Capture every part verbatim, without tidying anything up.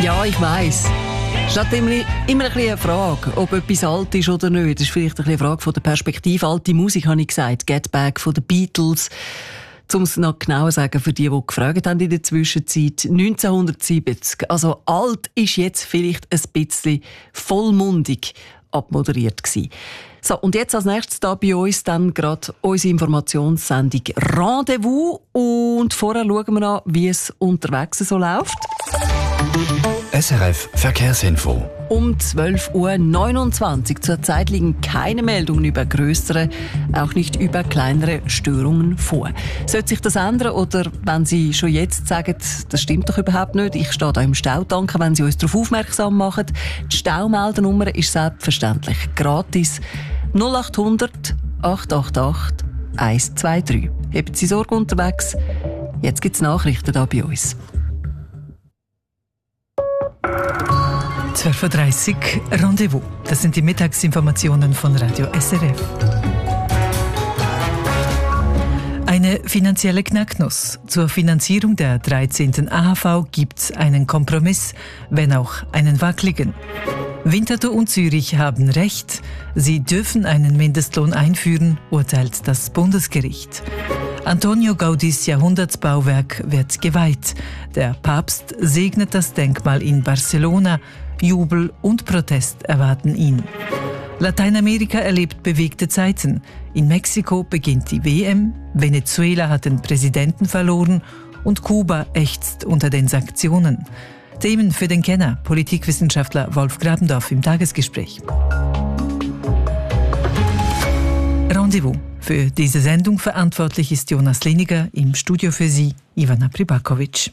Ja, ich weiss. Statt immer, immer ein bisschen eine Frage, ob etwas alt ist oder nicht. Das ist vielleicht ein bisschen eine Frage von der Perspektive. Alte Musik, habe ich gesagt. Get Back von den Beatles. Um es noch genauer zu sagen, für die, die gefragt haben in der Zwischenzeit. neunzehnhundertsiebzig. Also alt ist jetzt vielleicht ein bisschen vollmundig abmoderiert gewesen. So, und jetzt als nächstes da bei uns dann gerade unsere Informationssendung Rendezvous. Und vorher schauen wir an, wie es unterwegs so läuft. S R F Verkehrsinfo. Um zwölf Uhr neunundzwanzig. Zurzeit liegen keine Meldungen über grössere, auch nicht über kleinere Störungen vor. Sollte sich das ändern oder wenn Sie schon jetzt sagen, das stimmt doch überhaupt nicht, ich stehe da im Stau, danke, wenn Sie uns darauf aufmerksam machen. Die Staumeldernummer ist selbstverständlich gratis. null acht hundert acht acht acht eins zwei drei. Haben Sie Sorge unterwegs? Jetzt gibt es Nachrichten hier bei uns. zwölf Uhr dreißig Rendezvous. Das sind die Mittagsinformationen von Radio S R F. Eine finanzielle Knacknuss. Zur Finanzierung der dreizehnten A H V gibt es einen Kompromiss, wenn auch einen wackeligen. Winterthur und Zürich haben Recht. Sie dürfen einen Mindestlohn einführen, urteilt das Bundesgericht. Antonio Gaudís Jahrhundertbauwerk wird geweiht. Der Papst segnet das Denkmal in Barcelona. Jubel und Protest erwarten ihn. Lateinamerika erlebt bewegte Zeiten. In Mexiko beginnt die W M, Venezuela hat den Präsidenten verloren und Kuba ächzt unter den Sanktionen. Themen für den Kenner, Politikwissenschaftler Wolf Grabendorf im Tagesgespräch. Rendezvous. Für diese Sendung verantwortlich ist Jonas Liniger, im Studio für Sie Ivana Pribakovic.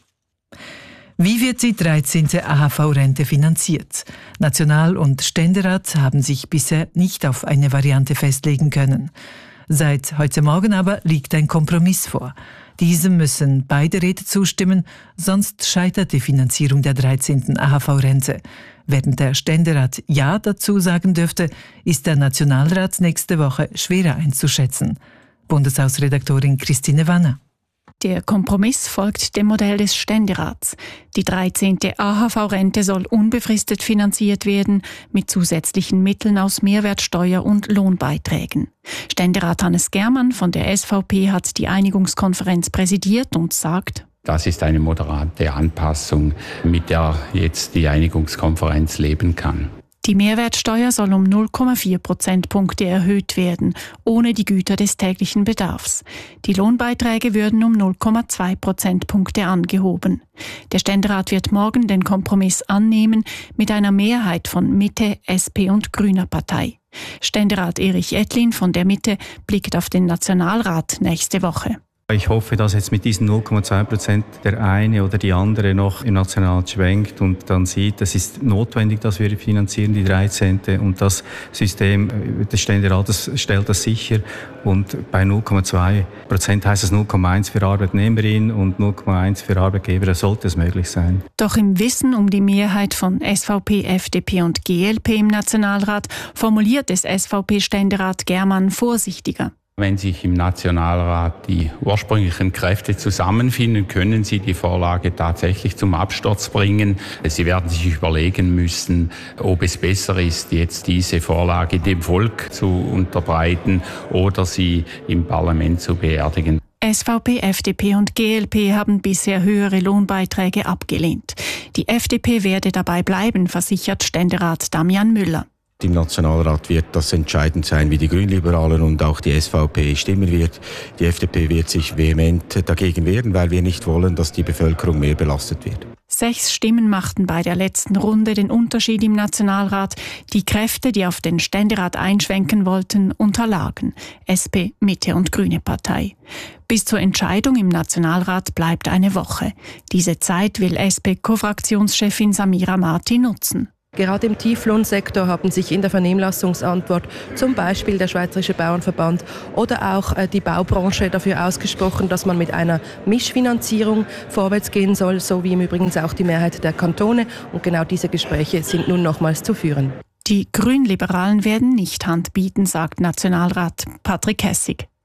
Wie wird die dreizehnte A H V-Rente finanziert? National- und Ständerat haben sich bisher nicht auf eine Variante festlegen können. Seit heute Morgen aber liegt ein Kompromiss vor. Diesem müssen beide Räte zustimmen, sonst scheitert die Finanzierung der dreizehnten A H V-Rente. Während der Ständerat Ja dazu sagen dürfte, ist der Nationalrat nächste Woche schwerer einzuschätzen. Bundeshausredaktorin Christine Wanner. Der Kompromiss folgt dem Modell des Ständerats. Die dreizehnte A H V-Rente soll unbefristet finanziert werden, mit zusätzlichen Mitteln aus Mehrwertsteuer und Lohnbeiträgen. Ständerat Hannes Germann von der S V P hat die Einigungskonferenz präsidiert und sagt: Das ist eine moderate Anpassung, mit der jetzt die Einigungskonferenz leben kann. Die Mehrwertsteuer soll um null Komma vier Prozentpunkte erhöht werden, ohne die Güter des täglichen Bedarfs. Die Lohnbeiträge würden um null Komma zwei Prozentpunkte angehoben. Der Ständerat wird morgen den Kompromiss annehmen mit einer Mehrheit von Mitte, S P und Grüner Partei. Ständerat Erich Ettlin von der Mitte blickt auf den Nationalrat nächste Woche. Ich hoffe, dass jetzt mit diesen null Komma zwei Prozent der eine oder die andere noch im Nationalrat schwenkt und dann sieht, es ist notwendig, dass wir finanzieren, die dreizehnte. Und das System des Ständerates stellt das sicher. Und bei null Komma zwei Prozent heißt es null Komma eins für Arbeitnehmerin und null Komma eins für Arbeitgeber. Da sollte es möglich sein. Doch im Wissen um die Mehrheit von S V P, F D P und G L P im Nationalrat formuliert es S V P-Ständerat Germann vorsichtiger. Wenn sich im Nationalrat die ursprünglichen Kräfte zusammenfinden, können sie die Vorlage tatsächlich zum Absturz bringen. Sie werden sich überlegen müssen, ob es besser ist, jetzt diese Vorlage dem Volk zu unterbreiten oder sie im Parlament zu beerdigen. S V P, F D P und G L P haben bisher höhere Lohnbeiträge abgelehnt. Die F D P werde dabei bleiben, versichert Ständerat Damian Müller. Im Nationalrat wird das entscheidend sein, wie die Grünliberalen und auch die S V P stimmen wird. Die F D P wird sich vehement dagegen wehren, weil wir nicht wollen, dass die Bevölkerung mehr belastet wird. Sechs Stimmen machten bei der letzten Runde den Unterschied im Nationalrat. Die Kräfte, die auf den Ständerat einschwenken wollten, unterlagen. S P, Mitte und Grüne Partei. Bis zur Entscheidung im Nationalrat bleibt eine Woche. Diese Zeit will S P-Co-Fraktionschefin Samira Marti nutzen. Gerade im Tieflohnsektor haben sich in der Vernehmlassungsantwort zum Beispiel der Schweizerische Bauernverband oder auch die Baubranche dafür ausgesprochen, dass man mit einer Mischfinanzierung vorwärts gehen soll, so wie im Übrigen auch die Mehrheit der Kantone. Und genau diese Gespräche sind nun nochmals zu führen. Die Grünliberalen werden nicht Hand bieten, sagt Nationalrat Patrick Hessig.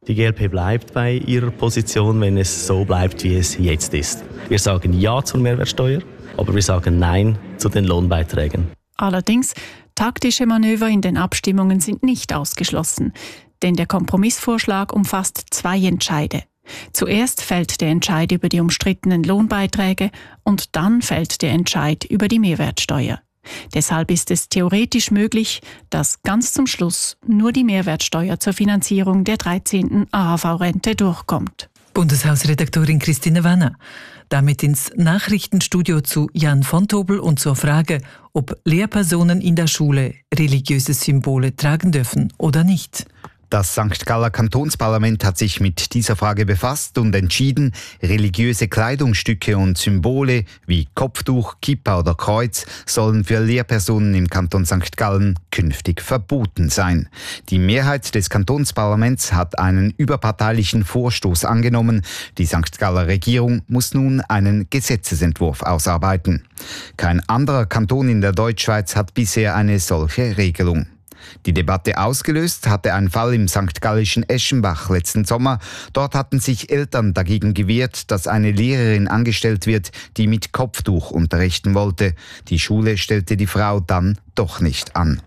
Die G L P bleibt bei ihrer Position, wenn es so bleibt, wie es jetzt ist. Wir sagen Ja zur Mehrwertsteuer, aber wir sagen Nein zu den Lohnbeiträgen. Allerdings, taktische Manöver in den Abstimmungen sind nicht ausgeschlossen, denn der Kompromissvorschlag umfasst zwei Entscheide. Zuerst fällt der Entscheid über die umstrittenen Lohnbeiträge und dann fällt der Entscheid über die Mehrwertsteuer. Deshalb ist es theoretisch möglich, dass ganz zum Schluss nur die Mehrwertsteuer zur Finanzierung der dreizehnten A H V-Rente durchkommt. Bundeshausredaktorin Christine Wanner. Damit ins Nachrichtenstudio zu Jan von Tobel und zur Frage, ob Lehrpersonen in der Schule religiöse Symbole tragen dürfen oder nicht. Das Sankt Galler Kantonsparlament hat sich mit dieser Frage befasst und entschieden, religiöse Kleidungsstücke und Symbole wie Kopftuch, Kippa oder Kreuz sollen für Lehrpersonen im Kanton Sankt Gallen künftig verboten sein. Die Mehrheit des Kantonsparlaments hat einen überparteilichen Vorstoß angenommen. Die Sankt Galler Regierung muss nun einen Gesetzesentwurf ausarbeiten. Kein anderer Kanton in der Deutschschweiz hat bisher eine solche Regelung. Die Debatte ausgelöst hatte ein Fall im sankt Gallischen Eschenbach letzten Sommer. Dort hatten sich Eltern dagegen gewehrt, dass eine Lehrerin angestellt wird, die mit Kopftuch unterrichten wollte. Die Schule stellte die Frau dann doch nicht an.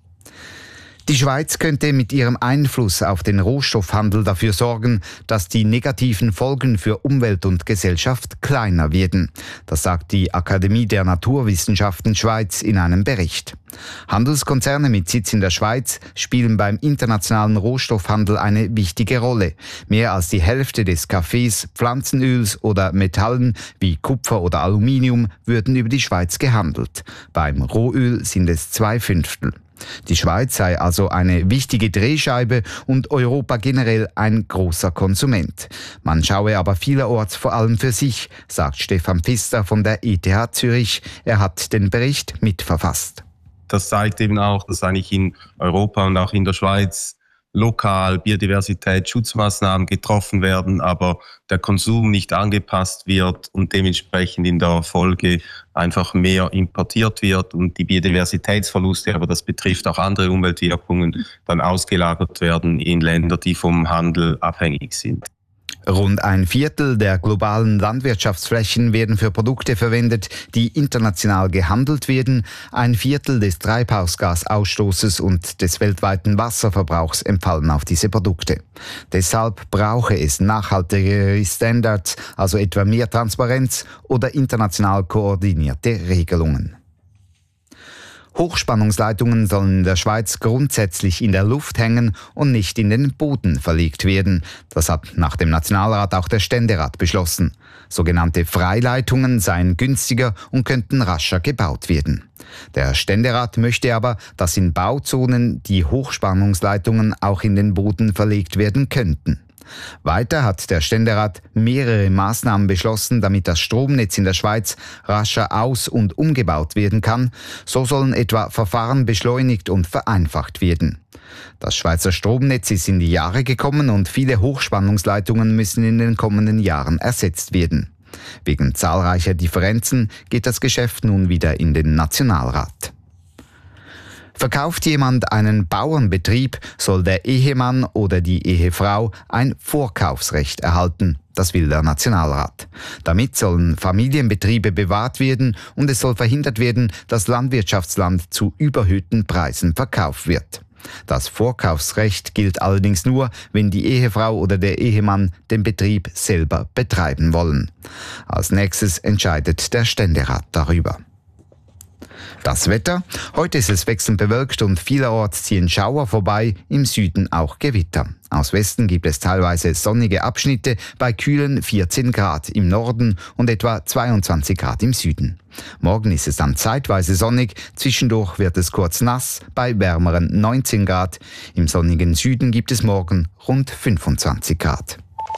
Die Schweiz könnte mit ihrem Einfluss auf den Rohstoffhandel dafür sorgen, dass die negativen Folgen für Umwelt und Gesellschaft kleiner werden. Das sagt die Akademie der Naturwissenschaften Schweiz in einem Bericht. Handelskonzerne mit Sitz in der Schweiz spielen beim internationalen Rohstoffhandel eine wichtige Rolle. Mehr als die Hälfte des Kaffees, Pflanzenöls oder Metallen wie Kupfer oder Aluminium würden über die Schweiz gehandelt. Beim Rohöl sind es zwei Fünftel. Die Schweiz sei also eine wichtige Drehscheibe und Europa generell ein großer Konsument. Man schaue aber vielerorts vor allem für sich, sagt Stefan Pfister von der E T H Zürich. Er hat den Bericht mitverfasst. Das zeigt eben auch, dass eigentlich in Europa und auch in der Schweiz lokal Biodiversitätsschutzmaßnahmen getroffen werden, aber der Konsum nicht angepasst wird und dementsprechend in der Folge einfach mehr importiert wird und die Biodiversitätsverluste, aber das betrifft auch andere Umweltwirkungen, dann ausgelagert werden in Länder, die vom Handel abhängig sind. Rund ein Viertel der globalen Landwirtschaftsflächen werden für Produkte verwendet, die international gehandelt werden. Ein Viertel des Treibhausgasausstoßes und des weltweiten Wasserverbrauchs entfallen auf diese Produkte. Deshalb brauche es nachhaltigere Standards, also etwa mehr Transparenz oder international koordinierte Regelungen. Hochspannungsleitungen sollen in der Schweiz grundsätzlich in der Luft hängen und nicht in den Boden verlegt werden. Das hat nach dem Nationalrat auch der Ständerat beschlossen. Sogenannte Freileitungen seien günstiger und könnten rascher gebaut werden. Der Ständerat möchte aber, dass in Bauzonen die Hochspannungsleitungen auch in den Boden verlegt werden könnten. Weiter hat der Ständerat mehrere Maßnahmen beschlossen, damit das Stromnetz in der Schweiz rascher aus- und umgebaut werden kann. So sollen etwa Verfahren beschleunigt und vereinfacht werden. Das Schweizer Stromnetz ist in die Jahre gekommen und viele Hochspannungsleitungen müssen in den kommenden Jahren ersetzt werden. Wegen zahlreicher Differenzen geht das Geschäft nun wieder in den Nationalrat. Verkauft jemand einen Bauernbetrieb, soll der Ehemann oder die Ehefrau ein Vorkaufsrecht erhalten. Das will der Nationalrat. Damit sollen Familienbetriebe bewahrt werden und es soll verhindert werden, dass Landwirtschaftsland zu überhöhten Preisen verkauft wird. Das Vorkaufsrecht gilt allerdings nur, wenn die Ehefrau oder der Ehemann den Betrieb selber betreiben wollen. Als nächstes entscheidet der Ständerat darüber. Das Wetter. Heute ist es wechselnd bewölkt und vielerorts ziehen Schauer vorbei, im Süden auch Gewitter. Aus Westen gibt es teilweise sonnige Abschnitte bei kühlen vierzehn Grad im Norden und etwa zweiundzwanzig Grad im Süden. Morgen ist es dann zeitweise sonnig, zwischendurch wird es kurz nass bei wärmeren neunzehn Grad. Im sonnigen Süden gibt es morgen rund fünfundzwanzig Grad.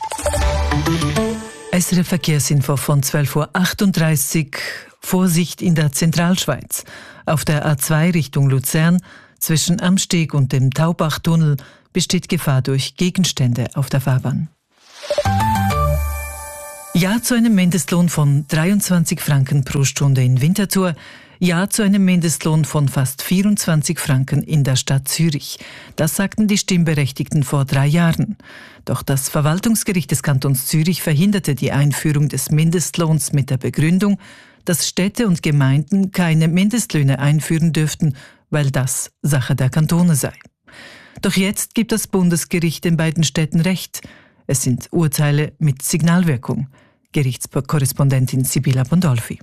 S R F Verkehrsinfo von zwölf Uhr achtunddreißig. Vorsicht in der Zentralschweiz. Auf der A zwei Richtung Luzern zwischen Amsteg und dem Taubachtunnel besteht Gefahr durch Gegenstände auf der Fahrbahn. Ja zu einem Mindestlohn von dreiundzwanzig Franken pro Stunde in Winterthur. Ja zu einem Mindestlohn von fast vierundzwanzig Franken in der Stadt Zürich. Das sagten die Stimmberechtigten vor drei Jahren. Doch das Verwaltungsgericht des Kantons Zürich verhinderte die Einführung des Mindestlohns mit der Begründung, dass Städte und Gemeinden keine Mindestlöhne einführen dürften, weil das Sache der Kantone sei. Doch jetzt gibt das Bundesgericht den beiden Städten Recht. Es sind Urteile mit Signalwirkung. Gerichtskorrespondentin Sibylla Bondolfi.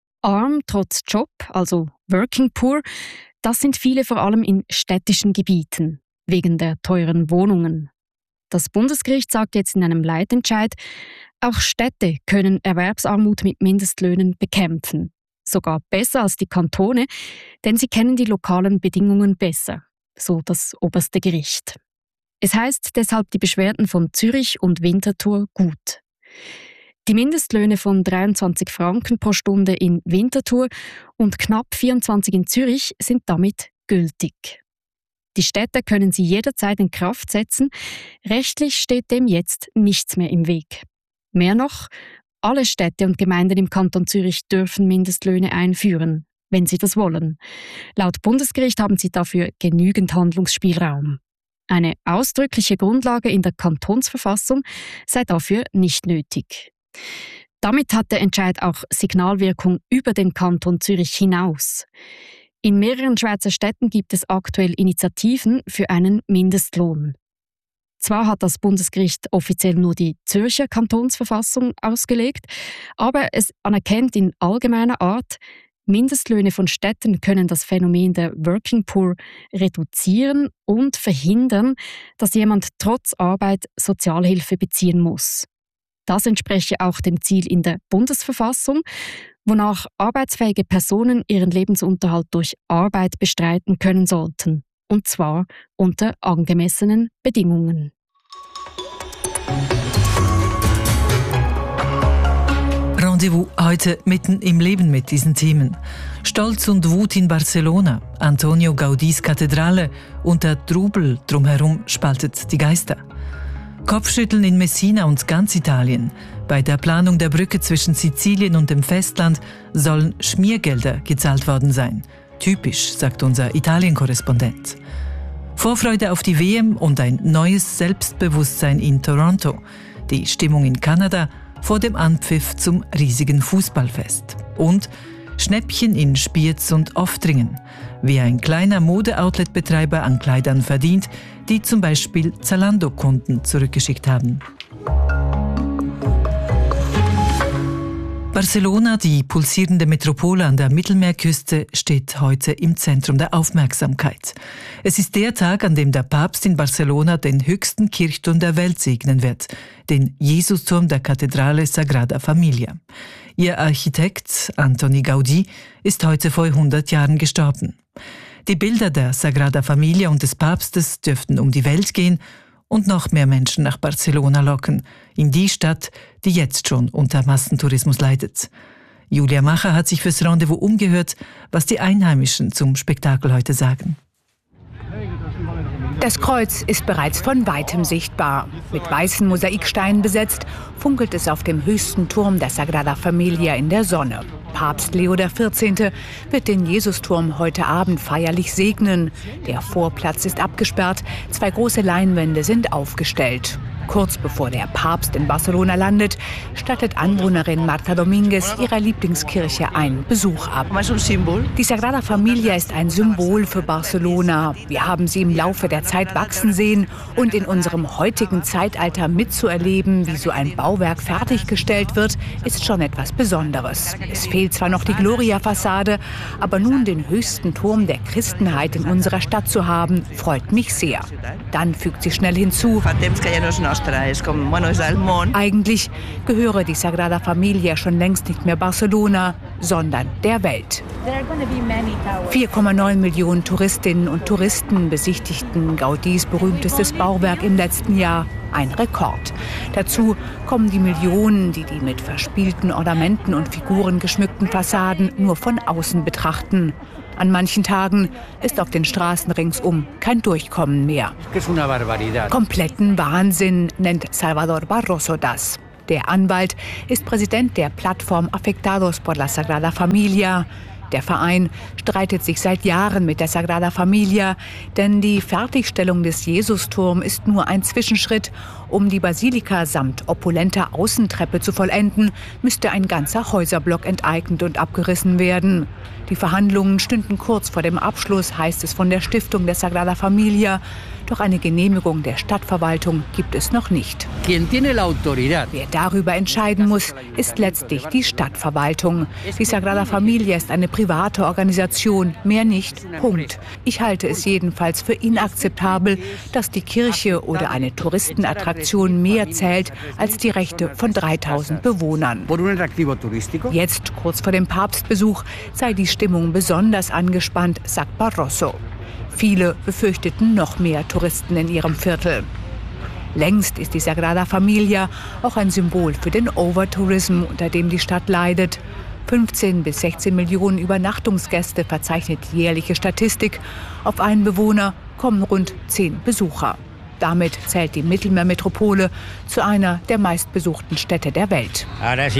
Arm trotz Job, also Working Poor, das sind viele vor allem in städtischen Gebieten, wegen der teuren Wohnungen. Das Bundesgericht sagt jetzt in einem Leitentscheid, auch Städte können Erwerbsarmut mit Mindestlöhnen bekämpfen. Sogar besser als die Kantone, denn sie kennen die lokalen Bedingungen besser, so das oberste Gericht. Es heißt deshalb die Beschwerden von Zürich und Winterthur gut. Die Mindestlöhne von dreiundzwanzig Franken pro Stunde in Winterthur und knapp vierundzwanzig in Zürich sind damit gültig. Die Städte können sie jederzeit in Kraft setzen. Rechtlich steht dem jetzt nichts mehr im Weg. Mehr noch, alle Städte und Gemeinden im Kanton Zürich dürfen Mindestlöhne einführen, wenn sie das wollen. Laut Bundesgericht haben sie dafür genügend Handlungsspielraum. Eine ausdrückliche Grundlage in der Kantonsverfassung sei dafür nicht nötig. Damit hat der Entscheid auch Signalwirkung über den Kanton Zürich hinaus. In mehreren Schweizer Städten gibt es aktuell Initiativen für einen Mindestlohn. Zwar hat das Bundesgericht offiziell nur die Zürcher Kantonsverfassung ausgelegt, aber es anerkennt in allgemeiner Art, Mindestlöhne von Städten können das Phänomen der Working Poor reduzieren und verhindern, dass jemand trotz Arbeit Sozialhilfe beziehen muss. Das entspreche auch dem Ziel in der Bundesverfassung, wonach arbeitsfähige Personen ihren Lebensunterhalt durch Arbeit bestreiten können sollten, und zwar unter angemessenen Bedingungen. Rendezvous heute mitten im Leben mit diesen Themen. Stolz und Wut in Barcelona, Antonio Gaudís Kathedrale und der Trubel drumherum spaltet die Geister. Kopfschütteln in Messina und ganz Italien. Bei der Planung der Brücke zwischen Sizilien und dem Festland sollen Schmiergelder gezahlt worden sein. Typisch, sagt unser Italien-Korrespondent. Vorfreude auf die W M und ein neues Selbstbewusstsein in Toronto. Die Stimmung in Kanada vor dem Anpfiff zum riesigen Fußballfest. Und Schnäppchen in Spiez und Oftringen, wie ein kleiner Mode-Outlet-Betreiber an Kleidern verdient, die zum Beispiel Zalando-Kunden zurückgeschickt haben. Barcelona, die pulsierende Metropole an der Mittelmeerküste, steht heute im Zentrum der Aufmerksamkeit. Es ist der Tag, an dem der Papst in Barcelona den höchsten Kirchturm der Welt segnen wird, den Jesusturm der Kathedrale Sagrada Familia. Ihr Architekt, Antoni Gaudí, ist heute vor hundert Jahren gestorben. Die Bilder der Sagrada Familia und des Papstes dürften um die Welt gehen und noch mehr Menschen nach Barcelona locken, in die Stadt, die jetzt schon unter Massentourismus leidet. Julia Macher hat sich fürs Rendezvous umgehört, was die Einheimischen zum Spektakel heute sagen. Das Kreuz ist bereits von weitem sichtbar. Mit weißen Mosaiksteinen besetzt, funkelt es auf dem höchsten Turm der Sagrada Familia in der Sonne. Papst Leo der vierzehnte wird den Jesusturm heute Abend feierlich segnen. Der Vorplatz ist abgesperrt, zwei große Leinwände sind aufgestellt. Kurz bevor der Papst in Barcelona landet, stattet Anwohnerin Marta Domínguez ihrer Lieblingskirche einen Besuch ab. Die Sagrada Familia ist ein Symbol für Barcelona. Wir haben sie im Laufe der Zeit wachsen sehen und in unserem heutigen Zeitalter mitzuerleben, wie so ein Bauwerk fertiggestellt wird, ist schon etwas Besonderes. Es fehlt zwar noch die Gloria-Fassade, aber nun den höchsten Turm der Christenheit in unserer Stadt zu haben, freut mich sehr. Dann fügt sie schnell hinzu: Eigentlich gehöre die Sagrada Familia schon längst nicht mehr Barcelona, sondern der Welt. vier Komma neun Millionen Touristinnen und Touristen besichtigten Gaudís berühmtestes Bauwerk im letzten Jahr. Ein Rekord. Dazu kommen die Millionen, die die mit verspielten Ornamenten und Figuren geschmückten Fassaden nur von außen betrachten. An manchen Tagen ist auf den Straßen ringsum kein Durchkommen mehr. Kompletten Wahnsinn nennt Salvador Barroso das. Der Anwalt ist Präsident der Plattform Afectados por la Sagrada Familia. Der Verein streitet sich seit Jahren mit der Sagrada Familia, denn die Fertigstellung des Jesusturms ist nur ein Zwischenschritt. Um die Basilika samt opulenter Außentreppe zu vollenden, müsste ein ganzer Häuserblock enteignet und abgerissen werden. Die Verhandlungen stünden kurz vor dem Abschluss, heißt es von der Stiftung der Sagrada Familia. Doch eine Genehmigung der Stadtverwaltung gibt es noch nicht. Wer darüber entscheiden muss, ist letztlich die Stadtverwaltung. Die Sagrada Familia ist eine private Organisation, mehr nicht. Punkt. Ich halte es jedenfalls für inakzeptabel, dass die Kirche oder eine Touristenattraktion mehr zählt als die Rechte von dreitausend Bewohnern. Jetzt, kurz vor dem Papstbesuch, sei die Stimmung besonders angespannt, sagt Barroso. Viele befürchteten noch mehr Touristen in ihrem Viertel. Längst ist die Sagrada Familia auch ein Symbol für den Overtourism, unter dem die Stadt leidet. fünfzehn bis sechzehn Millionen Übernachtungsgäste verzeichnet jährliche Statistik. Auf einen Bewohner kommen rund zehn Besucher. Damit zählt die Mittelmeermetropole zu einer der meistbesuchten Städte der Welt.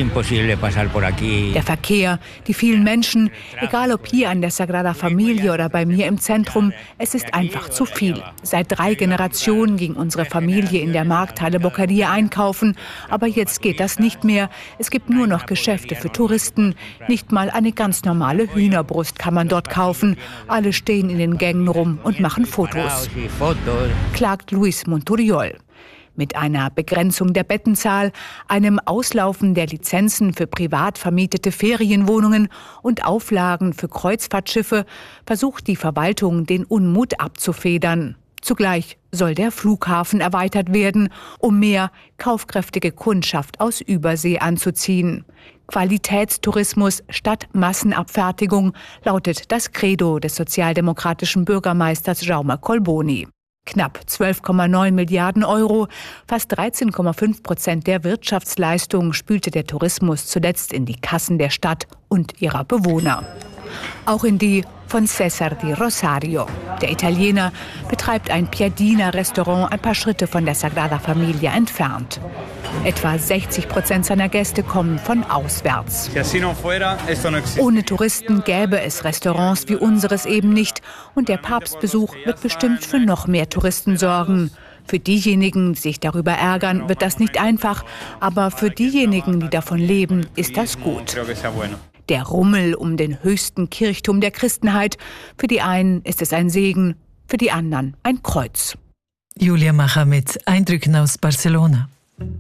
Der Verkehr, die vielen Menschen, egal ob hier an der Sagrada Familia oder bei mir im Zentrum, es ist einfach zu viel. Seit drei Generationen ging unsere Familie in der Markthalle Boccaria einkaufen, aber jetzt geht das nicht mehr. Es gibt nur noch Geschäfte für Touristen. Nicht mal eine ganz normale Hühnerbrust kann man dort kaufen. Alle stehen in den Gängen rum und machen Fotos. Klagt Luis Monturiol. Mit einer Begrenzung der Bettenzahl, einem Auslaufen der Lizenzen für privat vermietete Ferienwohnungen und Auflagen für Kreuzfahrtschiffe versucht die Verwaltung, den Unmut abzufedern. Zugleich soll der Flughafen erweitert werden, um mehr kaufkräftige Kundschaft aus Übersee anzuziehen. Qualitätstourismus statt Massenabfertigung lautet das Credo des sozialdemokratischen Bürgermeisters Jaume Colboni. Knapp zwölf Komma neun Milliarden Euro, fast dreizehn Komma fünf Prozent der Wirtschaftsleistung spülte der Tourismus zuletzt in die Kassen der Stadt und ihrer Bewohner. Auch in die von Cesar di Rosario. Der Italiener betreibt ein Piadina-Restaurant ein paar Schritte von der Sagrada Familia entfernt. Etwa sechzig Prozent seiner Gäste kommen von auswärts. Ohne Touristen gäbe es Restaurants wie unseres eben nicht. Und der Papstbesuch wird bestimmt für noch mehr Touristen sorgen. Für diejenigen, die sich darüber ärgern, wird das nicht einfach. Aber für diejenigen, die davon leben, ist das gut. Der Rummel um den höchsten Kirchturm der Christenheit. Für die einen ist es ein Segen, für die anderen ein Kreuz. Julia Macher mit Eindrücken aus Barcelona.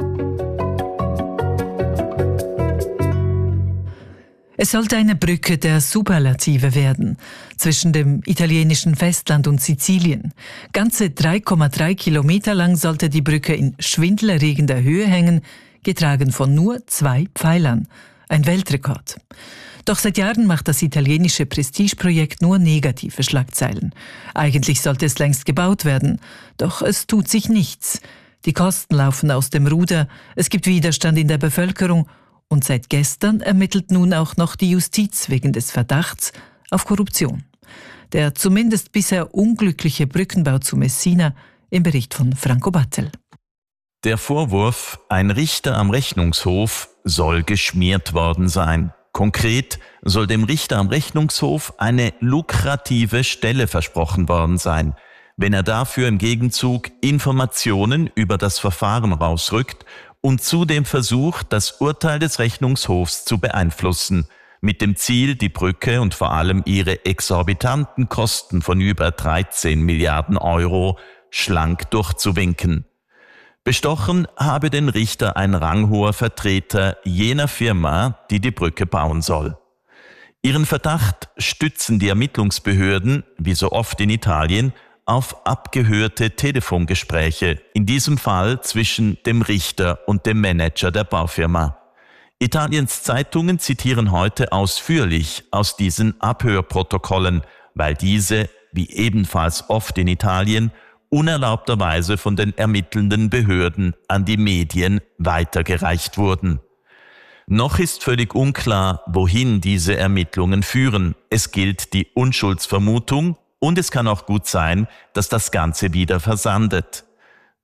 Es sollte eine Brücke der Superlative werden, zwischen dem italienischen Festland und Sizilien. Ganze drei Komma drei Kilometer lang sollte die Brücke in schwindelerregender Höhe hängen, getragen von nur zwei Pfeilern. Ein Weltrekord. Doch seit Jahren macht das italienische Prestigeprojekt nur negative Schlagzeilen. Eigentlich sollte es längst gebaut werden, doch es tut sich nichts. Die Kosten laufen aus dem Ruder, es gibt Widerstand in der Bevölkerung und seit gestern ermittelt nun auch noch die Justiz wegen des Verdachts auf Korruption. Der zumindest bisher unglückliche Brückenbau zu Messina im Bericht von Franco Battel. Der Vorwurf, ein Richter am Rechnungshof soll geschmiert worden sein. Konkret soll dem Richter am Rechnungshof eine lukrative Stelle versprochen worden sein, wenn er dafür im Gegenzug Informationen über das Verfahren rausrückt und zudem versucht, das Urteil des Rechnungshofs zu beeinflussen, mit dem Ziel, die Brücke und vor allem ihre exorbitanten Kosten von über dreizehn Milliarden Euro schlank durchzuwinken. Bestochen habe den Richter ein ranghoher Vertreter jener Firma, die die Brücke bauen soll. Ihren Verdacht stützen die Ermittlungsbehörden, wie so oft in Italien, auf abgehörte Telefongespräche, in diesem Fall zwischen dem Richter und dem Manager der Baufirma. Italiens Zeitungen zitieren heute ausführlich aus diesen Abhörprotokollen, weil diese, wie ebenfalls oft in Italien, unerlaubterweise von den ermittelnden Behörden an die Medien weitergereicht wurden. Noch ist völlig unklar, wohin diese Ermittlungen führen. Es gilt die Unschuldsvermutung und es kann auch gut sein, dass das Ganze wieder versandet.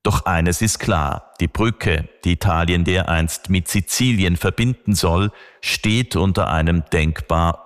Doch eines ist klar, die Brücke, die Italien dereinst mit Sizilien verbinden soll, steht unter einem denkbar